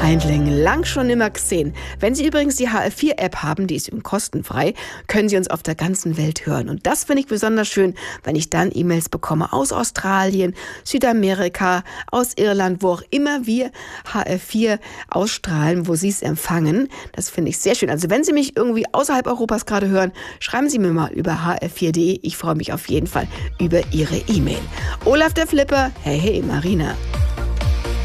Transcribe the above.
Eindling, lang schon nimmer gesehen. Wenn Sie übrigens die HR4-App haben, die ist eben kostenfrei, können Sie uns auf der ganzen Welt hören. Und das finde ich besonders schön, wenn ich dann E-Mails bekomme aus Australien, Südamerika, aus Irland, wo auch immer wir HR4 ausstrahlen, wo Sie es empfangen. Das finde ich sehr schön. Also wenn Sie mich irgendwie außerhalb Europas gerade hören, schreiben Sie mir mal über hr4.de. Ich freue mich auf jeden Fall über Ihre E-Mail. Olaf der Flipper, hey, hey, Marina.